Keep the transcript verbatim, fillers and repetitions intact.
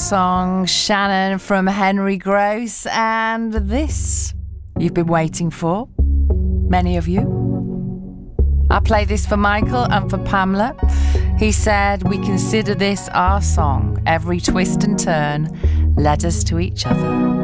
song, Shannon, from Henry Gross, and this you've been waiting for, many of you. I play this for Michael and for Pamela. He said, we consider this our song. Every twist and turn led us to each other.